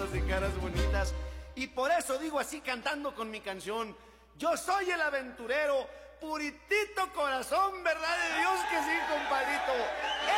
ojos y caras bonitas. Y por eso digo así cantando con mi canción: yo soy el aventurero, puritito corazón, ¿verdad de Dios que sí, compadrito?